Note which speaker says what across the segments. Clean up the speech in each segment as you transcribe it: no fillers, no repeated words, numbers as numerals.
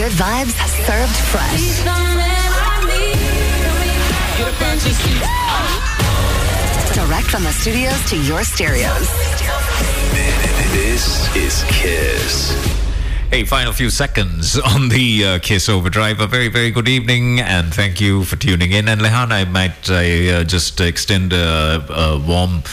Speaker 1: Good vibes served fresh. Direct from the studios to your stereos.
Speaker 2: This is Kiss.
Speaker 3: Hey, final few seconds on the Kiss Overdrive. A very, very good evening, and thank you for tuning in. And Lehan, I might just extend a warm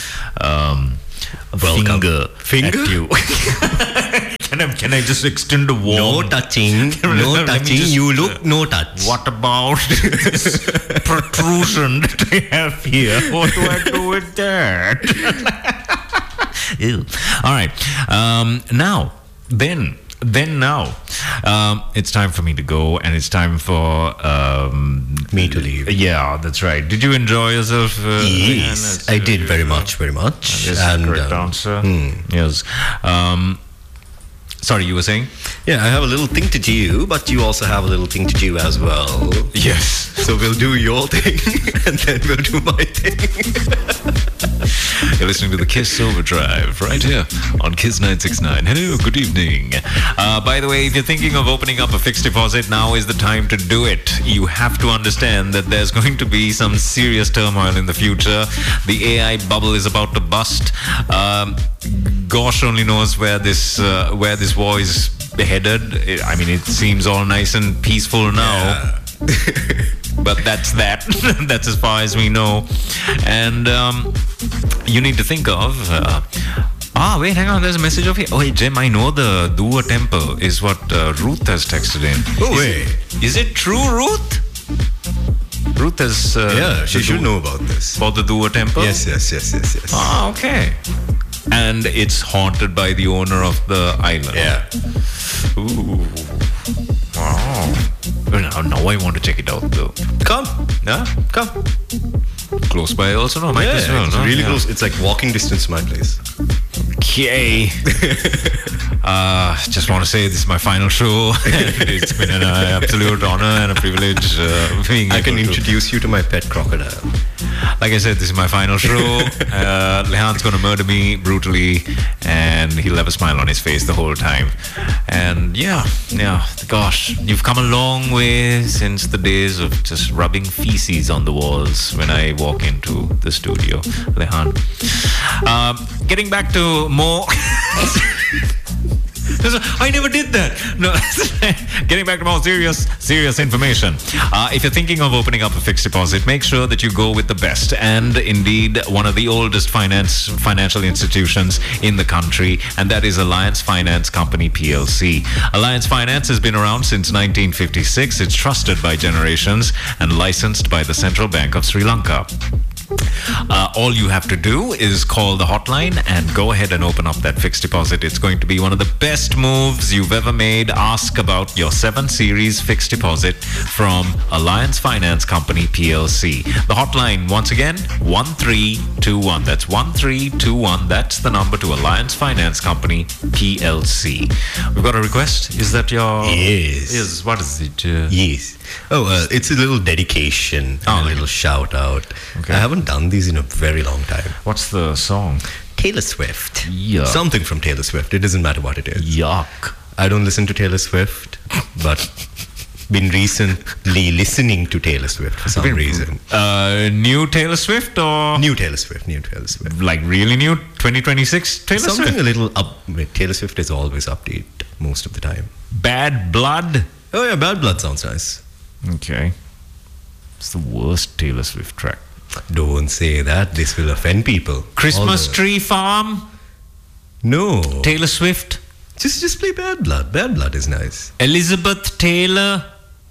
Speaker 3: finger at you. Can I just extend a warm?
Speaker 4: No touching. No touching. You look no touch.
Speaker 3: What about this protrusion that I have here? What do I do with that? Ew. All right. Now, it's time for me to go, and it's time for
Speaker 4: me to leave.
Speaker 3: Yeah, that's right. Did you enjoy yourself?
Speaker 4: Yes, I did very much.
Speaker 3: And correct answer. Yes. Sorry, you were saying?
Speaker 4: Yeah, I have a little thing to do, but you also have a little thing to do as well.
Speaker 3: Yes.
Speaker 4: So we'll do your thing, and then we'll do my thing.
Speaker 3: You're listening to the Kiss Overdrive right here on Kiss 969. Hello, good evening. By the way, if you're thinking of opening up a fixed deposit, now is the time to do it. You have to understand that there's going to be some serious turmoil in the future. The AI bubble is about to bust. Gosh only knows where this war is headed. I mean, it seems all nice and peaceful now.
Speaker 4: Yeah.
Speaker 3: But that's that. That's as far as we know. And you need to think of... wait, hang on. There's a message over here. Oh, hey, Jim, I know the Dua temple is what Ruth has texted in.
Speaker 4: Oh, wait.
Speaker 3: Is it true, Ruth? Ruth has...
Speaker 4: yeah, she should know about this.
Speaker 3: About the Dua temple?
Speaker 4: Yes.
Speaker 3: Ah, okay. And it's haunted by the owner of the island.
Speaker 4: Yeah.
Speaker 3: Ooh. Wow. Now I want to check it out, though.
Speaker 4: Come.
Speaker 3: Yeah?
Speaker 4: Come.
Speaker 3: Close by also? No, might as well.
Speaker 4: It's really close. It's like walking distance to my place.
Speaker 3: Okay. Just want to say this is my final show. It's been an absolute honor and a privilege being
Speaker 4: I can introduce you to my pet crocodile.
Speaker 3: Like I said, this is my final show. Lehan's going to murder me brutally, and he'll have a smile on his face the whole time. And yeah, gosh, you've come a long way since the days of just rubbing feces on the walls when I walk into the studio, Lehan. Getting back to more... I never did that. No. Getting back to more serious information. If you're thinking of opening up a fixed deposit, make sure that you go with the best and indeed one of the oldest financial institutions in the country, and that is Alliance Finance Company PLC. Alliance Finance has been around since 1956. It's trusted by generations and licensed by the Central Bank of Sri Lanka. All you have to do is call the hotline and go ahead and open up that fixed deposit. It's going to be one of the best moves you've ever made. Ask about your 7 Series fixed deposit from Alliance Finance Company PLC. The hotline, once again, 1321. That's 1321. That's the number to Alliance Finance Company PLC. We've got a request. Is that your...
Speaker 4: Yes.
Speaker 3: What is it?
Speaker 4: Yes. It's a little dedication, a little shout out.
Speaker 3: Okay.
Speaker 4: I haven't done these in a very long time.
Speaker 3: What's the song?
Speaker 4: Taylor Swift.
Speaker 3: Yuck.
Speaker 4: Something from Taylor Swift. It doesn't matter what it is.
Speaker 3: Yuck.
Speaker 4: I don't listen to Taylor Swift, but been recently listening to Taylor Swift for some reason.
Speaker 3: New Taylor Swift or?
Speaker 4: New Taylor Swift.
Speaker 3: Like really new? 2026 Taylor Swift?
Speaker 4: Something a little up. Taylor Swift is always update most of the time.
Speaker 3: Bad Blood?
Speaker 4: Oh yeah, Bad Blood sounds nice.
Speaker 3: Okay. It's the worst Taylor Swift track.
Speaker 4: Don't say that. This will offend people.
Speaker 3: Christmas Tree Farm?
Speaker 4: No.
Speaker 3: Taylor Swift?
Speaker 4: Just play Bad Blood. Bad Blood is nice.
Speaker 3: Elizabeth Taylor?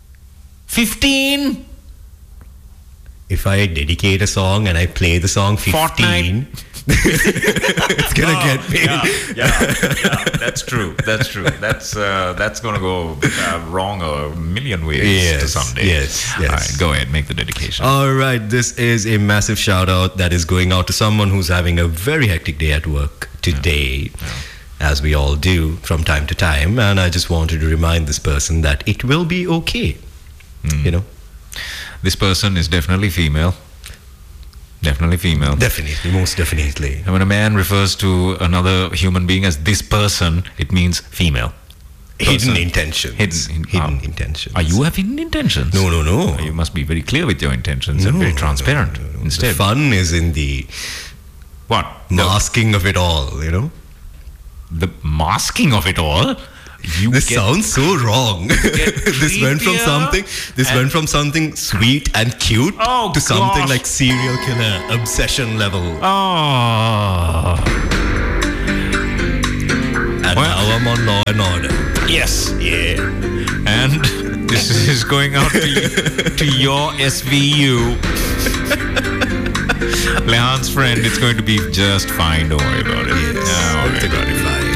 Speaker 3: 15?
Speaker 4: If I dedicate a song and I play the song 15,
Speaker 3: Fortnite.
Speaker 4: it's gonna get paid.
Speaker 3: Yeah, that's true. That's gonna go wrong a million ways to someday.
Speaker 4: Yes.
Speaker 3: All right, go ahead, make the dedication.
Speaker 4: All right, this is a massive shout out that is going out to someone who's having a very hectic day at work today. As we all do from time to time, and I just wanted to remind this person that it will be okay. You know,
Speaker 3: this person is definitely female.
Speaker 4: Definitely, most definitely.
Speaker 3: And when a man refers to another human being as this person, it means female.
Speaker 4: hidden intentions.
Speaker 3: Hidden
Speaker 4: intentions.
Speaker 3: Are you have hidden intentions?
Speaker 4: No.
Speaker 3: You must be very clear with your intentions and very transparent.
Speaker 4: No.
Speaker 3: Instead,
Speaker 4: The fun is in the
Speaker 3: what?
Speaker 4: masking of it all, you know?
Speaker 3: The masking of it all?
Speaker 4: This sounds so wrong. This went from something sweet and cute to something
Speaker 3: gosh.
Speaker 4: like serial killer obsession level.
Speaker 3: Oh.
Speaker 4: And now I'm on Law and Order.
Speaker 3: Yes.
Speaker 4: Yeah.
Speaker 3: And this is going out to your SVU. Lehan's friend, it's going to be just fine. Don't worry about it.
Speaker 4: Yes,
Speaker 3: Don't worry about it.
Speaker 4: fine.